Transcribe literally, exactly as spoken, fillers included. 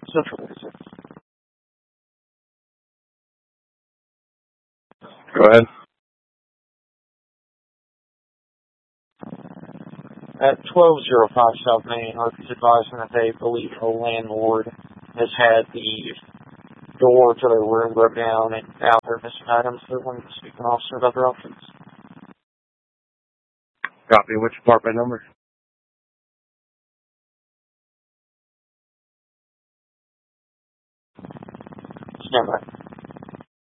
Central Basic. Go ahead. At twelve oh five South Main, Arthur's advising that they believe the landlord has had the door to their room broke down and out there missing items. They're wanting to speak to an officer about their options. Copy. Which apartment number? Stand by.